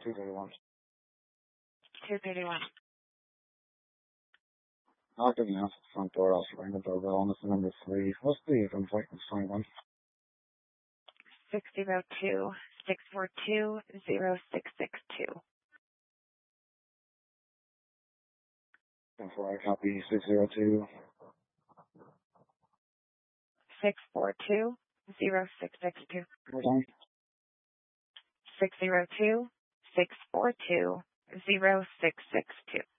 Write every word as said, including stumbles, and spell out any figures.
two thirty-one. two thirty-one. Knocked at the house at the front door. Also rang the doorbell on this number three. What's the appointment twenty-one? six zero two, six four two, zero six six two. And for I copy six zero two. six four two, zero six six two. More time. six zero two, six four two, zero six six two.